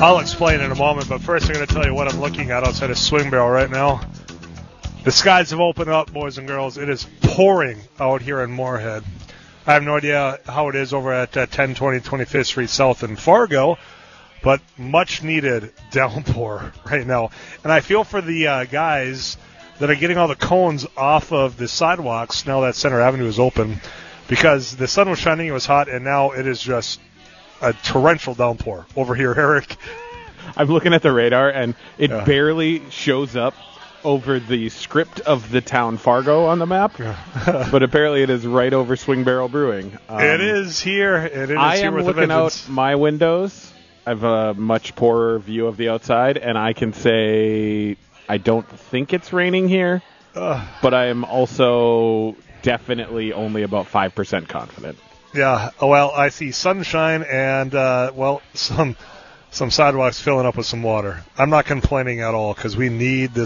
I'll explain in a moment, but first I'm going to tell you what I'm looking at outside of Swing Barrel right now. The skies have opened up, boys and girls. It is pouring out here in Moorhead. I have no idea how it is over at 1020 25th Street South in Fargo, but much needed downpour right now. And I feel for the guys that are getting all the cones off of the sidewalks now that Center Avenue is open, because the sun was shining, it was hot, and now it is just a torrential downpour over here, Eric. I'm looking at the radar, and it barely shows up over the script of the town Fargo on the map, but apparently it is right over Swing Barrel Brewing. It is here. I am looking out my windows. I have a much poorer view of the outside, and I can say I don't think it's raining here, but I am also definitely only about 5% confident. Yeah, well, I see sunshine and, some sidewalks filling up with some water. I'm not complaining at all because we need this